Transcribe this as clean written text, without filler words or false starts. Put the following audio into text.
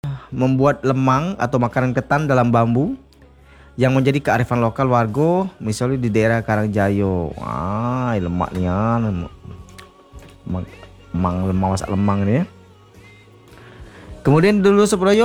membuat lemang atau makanan ketan dalam bambu yang menjadi kearifan lokal warga, misalnya di daerah Karangjayo. Lemak nih ya, lemang masak lemang ini ya. Kemudian dulu Suproyo